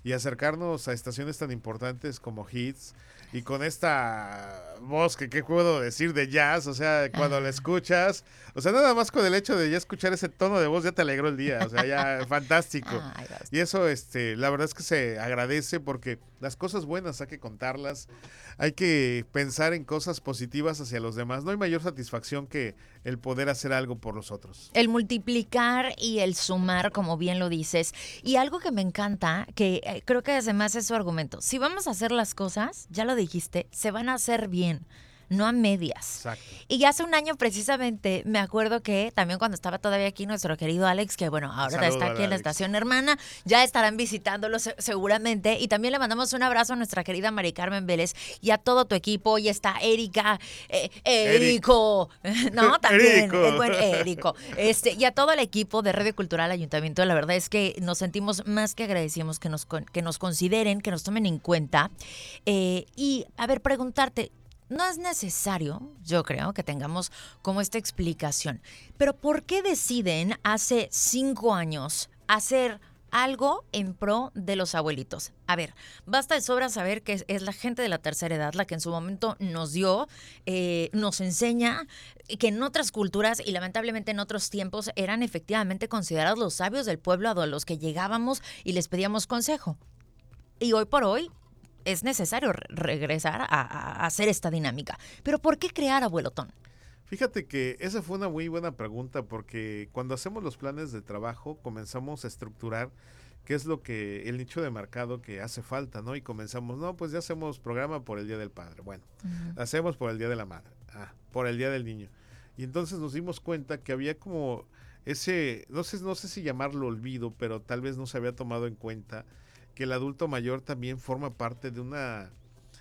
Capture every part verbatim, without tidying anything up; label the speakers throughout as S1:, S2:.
S1: y acercarnos a estaciones tan importantes como Hits y con esta voz que qué puedo decir de jazz, o sea, cuando la escuchas, o sea, nada más con el hecho de ya escuchar ese tono de voz ya te alegró el día, o sea, ya fantástico.
S2: Ay, basta.
S1: Y eso, este, la verdad es que se agradece porque las cosas buenas hay que contarlas, hay que pensar en cosas positivas hacia los demás. No hay mayor satisfacción que el poder hacer algo por los otros.
S2: El multiplicar y el sumar, como bien lo dices. Y algo que me encanta, que eh, creo que además es su argumento. Si vamos a hacer las cosas, ya lo dijiste, se van a hacer bien, no a medias.
S1: Exacto.
S2: Y hace un año precisamente me acuerdo que también cuando estaba todavía aquí nuestro querido Alex, que bueno, ahora
S1: Saludo
S2: está
S1: al
S2: aquí en la
S1: Alex.
S2: estación hermana, ya estarán visitándolo se- seguramente. Y también le mandamos un abrazo a nuestra querida Mari Carmen Vélez y a todo tu equipo. Y está Erika, eh, Erico, no, también,
S1: Erico.
S2: el buen Erico. Este, y a todo el equipo de Radio Cultural Ayuntamiento. La verdad es que nos sentimos más que agradecimos que nos, con- que nos consideren, que nos tomen en cuenta. Eh, y, a ver, preguntarte, no es necesario, yo creo, que tengamos como esta explicación. Pero ¿por qué deciden hace cinco años hacer algo en pro de los abuelitos? A ver, basta de sobra saber que es, es la gente de la tercera edad la que en su momento nos dio, eh, nos enseña que en otras culturas y lamentablemente en otros tiempos eran efectivamente considerados los sabios del pueblo a los que llegábamos y les pedíamos consejo. Y hoy por hoy es necesario re- regresar a, a- a hacer esta dinámica. Pero ¿por qué crear Abuelotón?
S1: Fíjate que esa fue una muy buena pregunta porque cuando hacemos los planes de trabajo comenzamos a estructurar qué es lo que el nicho de mercado que hace falta, ¿no? Y comenzamos, no, pues ya hacemos programa por el Día del Padre, bueno,
S2: Uh-huh.
S1: hacemos por el Día de la Madre, ah, por el Día del Niño. Y entonces nos dimos cuenta que había como ese, no sé, no sé si llamarlo olvido, pero tal vez no se había tomado en cuenta que el adulto mayor también forma parte de una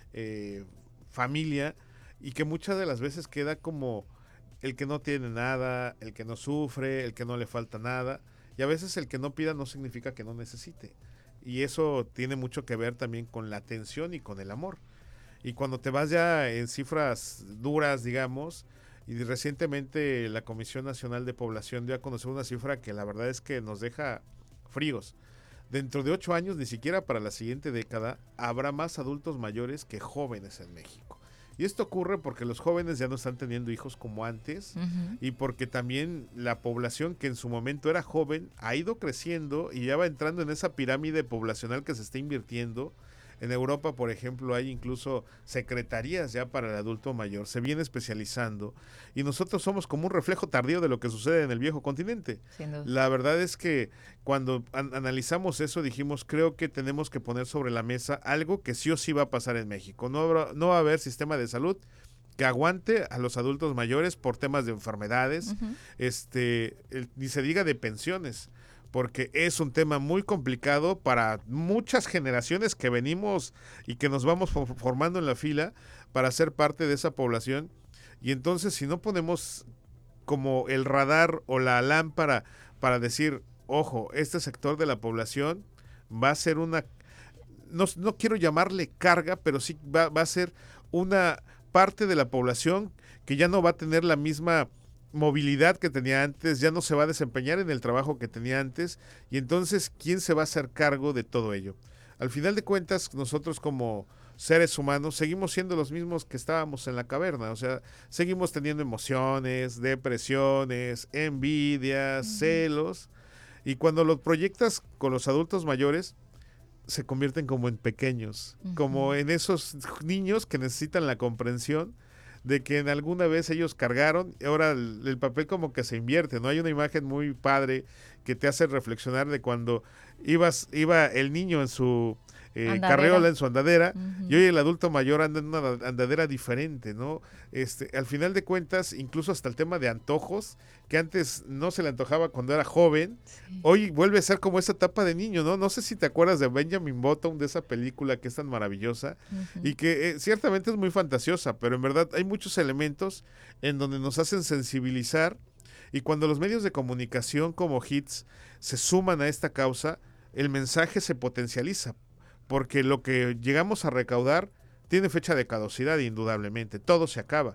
S1: eh, familia y que muchas de las veces queda como el que no tiene nada, el que no sufre, el que no le falta nada, y a veces el que no pida no significa que no necesite. Y eso tiene mucho que ver también con la atención y con el amor. Y cuando te vas ya en cifras duras, digamos, y recientemente la Comisión Nacional de Población dio a conocer una cifra que la verdad es que nos deja fríos. Dentro de ocho años, ni siquiera para la siguiente década, habrá más adultos mayores que jóvenes en México. Y esto ocurre porque los jóvenes ya no están teniendo hijos como antes
S2: Uh-huh.
S1: y porque también la población que en su momento era joven ha ido creciendo y ya va entrando en esa pirámide poblacional que se está invirtiendo. En Europa, por ejemplo, hay incluso secretarías ya para el adulto mayor, se viene especializando y nosotros somos como un reflejo tardío de lo que sucede en el viejo continente.
S2: Sin duda.
S1: La verdad es que cuando an- analizamos eso dijimos, creo que tenemos que poner sobre la mesa algo que sí o sí va a pasar en México. No, habrá, no va a haber sistema de salud que aguante a los adultos mayores por temas de enfermedades,
S2: Uh-huh.
S1: este, el- ni se diga de pensiones, porque es un tema muy complicado para muchas generaciones que venimos y que nos vamos fo- formando en la fila para ser parte de esa población. Y entonces si no ponemos como el radar o la lámpara para decir, ojo, este sector de la población va a ser una, no, no quiero llamarle carga, pero sí va, va a ser una parte de la población que ya no va a tener la misma movilidad que tenía antes, ya no se va a desempeñar en el trabajo que tenía antes, y entonces, ¿quién se va a hacer cargo de todo ello? Al final de cuentas, nosotros como seres humanos seguimos siendo los mismos que estábamos en la caverna, o sea, seguimos teniendo emociones, depresiones, envidias,
S2: Uh-huh.
S1: celos, y cuando lo proyectas con los adultos mayores, se convierten como en pequeños,
S2: Uh-huh.
S1: como en esos niños que necesitan la comprensión de que en alguna vez ellos cargaron y ahora el, el papel como que se invierte, ¿no? Hay una imagen muy padre que te hace reflexionar de cuando ibas, iba el niño en su eh,
S2: Andadera.
S1: carriola, en su andadera,
S2: Uh-huh.
S1: y hoy el adulto mayor anda en una andadera diferente, ¿no? Este, al final de cuentas, incluso hasta el tema de antojos, que antes no se le antojaba cuando era joven,
S2: Sí.
S1: hoy vuelve a ser como esa etapa de niño, ¿no? No sé si te acuerdas de Benjamin Button, de esa película que es tan maravillosa
S2: Uh-huh.
S1: y que eh, ciertamente es muy fantasiosa, pero en verdad hay muchos elementos en donde nos hacen sensibilizar y cuando los medios de comunicación como Hits se suman a esta causa, el mensaje se potencializa, porque lo que llegamos a recaudar tiene fecha de caducidad indudablemente, todo se acaba.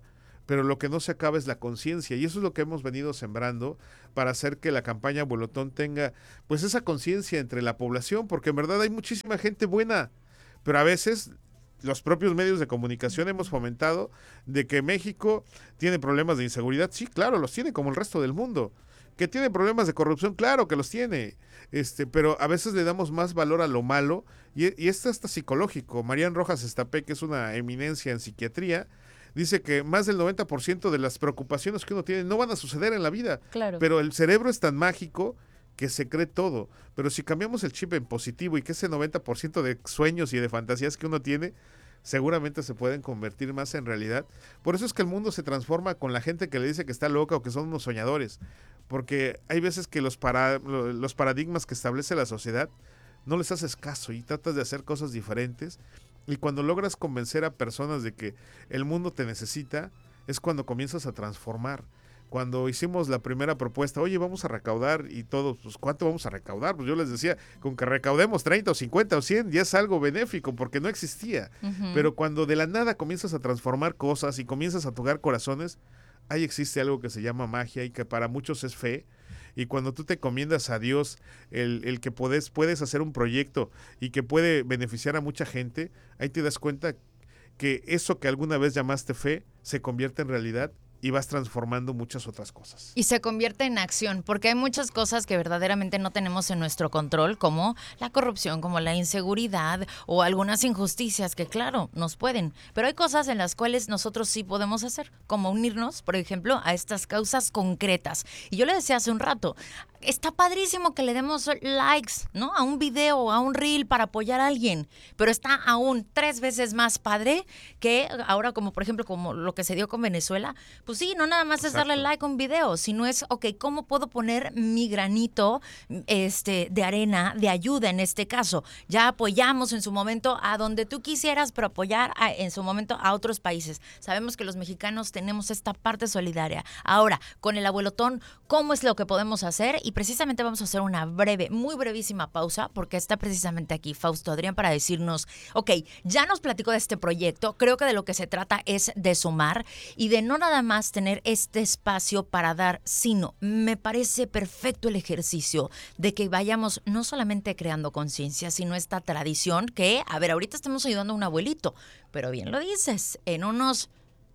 S1: pero lo que no se acaba es la conciencia, y eso es lo que hemos venido sembrando para hacer que la campaña Abuelotón tenga pues esa conciencia entre la población, porque en verdad hay muchísima gente buena, pero a veces los propios medios de comunicación hemos fomentado de que México tiene problemas de inseguridad. Sí, claro, los tiene como el resto del mundo. Que tiene problemas de corrupción, claro que los tiene, este, pero a veces le damos más valor a lo malo, y, y esto está psicológico. Marian Rojas Estapé, que es una eminencia en psiquiatría, dice que más del noventa por ciento de las preocupaciones que uno tiene no van a suceder en la vida,
S2: Claro.
S1: pero el cerebro es tan mágico que se cree todo. Pero si cambiamos el chip en positivo y que ese noventa por ciento de sueños y de fantasías que uno tiene seguramente se pueden convertir más en realidad. Por eso es que el mundo se transforma con la gente que le dice que está loca o que son unos soñadores, porque hay veces que los, para, los paradigmas que establece la sociedad no les haces caso y tratas de hacer cosas diferentes, y cuando logras convencer a personas de que el mundo te necesita, es cuando comienzas a transformar. Cuando hicimos la primera propuesta, oye, vamos a recaudar, y todos, pues, ¿cuánto vamos a recaudar? Pues yo les decía, con que recaudemos treinta o cincuenta o cien, ya es algo benéfico, porque no existía. Uh-huh. Pero cuando de la nada comienzas a transformar cosas y comienzas a tocar corazones, ahí existe algo que se llama magia y que para muchos es fe. Y cuando tú te encomiendas a Dios el, el que puedes, puedes hacer un proyecto y que puede beneficiar a mucha gente, ahí te das cuenta que eso que alguna vez llamaste fe se convierte en realidad, y vas transformando muchas otras cosas.
S2: Y se convierte en acción, porque hay muchas cosas que verdaderamente no tenemos en nuestro control, como la corrupción, como la inseguridad o algunas injusticias que, claro, nos pueden. Pero hay cosas en las cuales nosotros sí podemos hacer, como unirnos, por ejemplo, a estas causas concretas. Y yo le decía hace un rato, está padrísimo que le demos likes, ¿no? A un video o a un reel para apoyar a alguien, pero está aún tres veces más padre que ahora, como por ejemplo, como lo que se dio con Venezuela. Pues sí, no nada más es Exacto. darle like a un video, sino es, ok, ¿cómo puedo poner mi granito este, de arena, de ayuda en este caso? Ya apoyamos en su momento a donde tú quisieras, pero apoyar a, en su momento a otros países. Sabemos que los mexicanos tenemos esta parte solidaria. Ahora, con el Abuelotón, ¿cómo es lo que podemos hacer? Y precisamente vamos a hacer una breve, muy brevísima pausa, porque está precisamente aquí Fausto Adrián para decirnos, ok, ya nos platicó de este proyecto, creo que de lo que se trata es de sumar y de no nada más tener este espacio para dar, sino me parece perfecto el ejercicio de que vayamos no solamente creando conciencia, sino esta tradición que, a ver, ahorita estamos ayudando a un abuelito, pero bien lo dices, en unos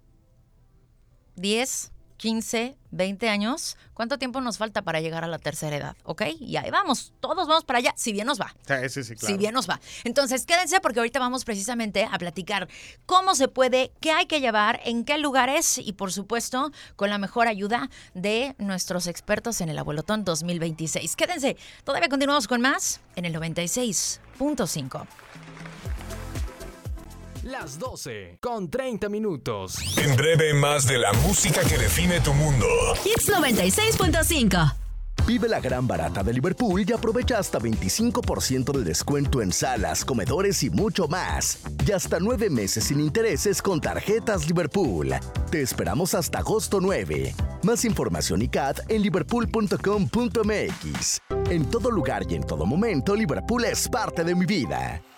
S2: diez, quince, veinte años, ¿cuánto tiempo nos falta para llegar a la tercera edad? ¿Ok? Y ahí vamos, todos vamos para allá, si bien nos va.
S1: Sí, sí, sí, claro.
S2: Si bien nos va. Entonces, quédense porque ahorita vamos precisamente a platicar cómo se puede, qué hay que llevar, en qué lugares y, por supuesto, con la mejor ayuda de nuestros expertos en el Abuelotón dos mil veintiséis. Quédense, todavía continuamos con más en el noventa y seis punto cinco.
S3: Las doce con treinta minutos.
S4: En breve, más de la música que define tu mundo.
S5: Hits noventa y seis punto cinco.
S6: Vive la gran barata de Liverpool y aprovecha hasta veinticinco por ciento de descuento en salas, comedores y mucho más. Y hasta nueve meses sin intereses con tarjetas Liverpool. Te esperamos hasta agosto nueve. Más información y C A D en liverpool punto com punto m x. En todo lugar y en todo momento, Liverpool es parte de mi vida.